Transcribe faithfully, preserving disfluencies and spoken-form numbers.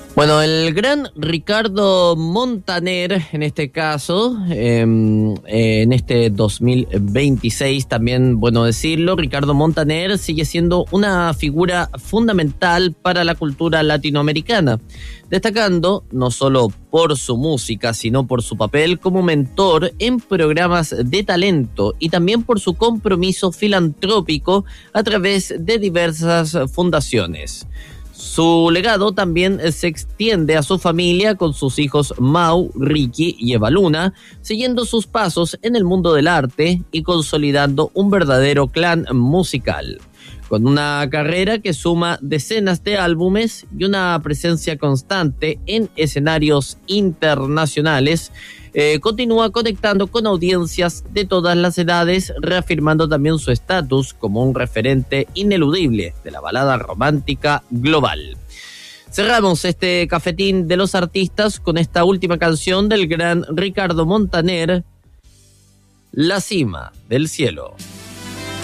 Bueno, el gran Ricardo Montaner, en este caso, eh, eh, en este dos mil veintiséis, también, bueno decirlo, Ricardo Montaner sigue siendo una figura fundamental para la cultura latinoamericana, destacando no solo por su música, sino por su papel como mentor en programas de talento y también por su compromiso filantrópico a través de diversas fundaciones. Su legado también se extiende a su familia con sus hijos Mau, Ricky y Eva Luna, siguiendo sus pasos en el mundo del arte y consolidando un verdadero clan musical. Con una carrera que suma decenas de álbumes y una presencia constante en escenarios internacionales, eh, continúa conectando con audiencias de todas las edades, reafirmando también su estatus como un referente ineludible de la balada romántica global. Cerramos este cafetín de los artistas con esta última canción del gran Ricardo Montaner, La Cima del Cielo.